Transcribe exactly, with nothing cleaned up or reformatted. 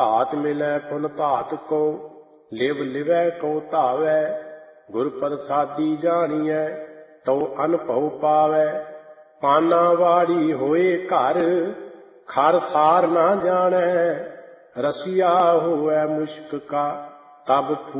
ਧਾਤ ਮਿਲੈ ਪੁਨ ਧਾਤ ਕੋ, ਲਿਵ ਲਿਵੈ ਕੋ ਧਾਵੈ। ਗੁਰ ਪ੍ਰਸਾਦੀ ਜਾਣੀਐ ਤਉ ਅਨਭਉ ਪਾਵੈ। ਪਾਨਾ ਵਾੜੀ ਹੋਏ ਘਰ, ਖਰ ਸਾਰ ਨਾ ਜਾਣੈ। ਰਸੀਆ ਹੋਵੈ ਮੁਸ਼ਕ ਕਾ, ਤਬ